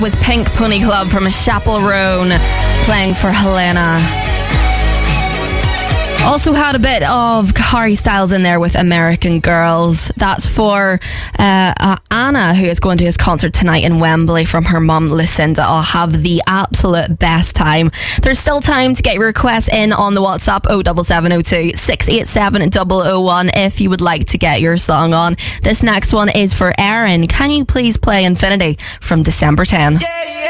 Was Pink Pony Club from Chapel Roan playing for Helena. Also had a bit of Harry Styles in there with American Girls. That's for Anna, who is going to his concert tonight in Wembley from her mum Lucinda. I'll have the absolute best time. There's still time to get your requests in on the WhatsApp 07702 687 001 if you would like to get your song on. This next one is for Erin. Can you please play Infinity from December 10? Yeah.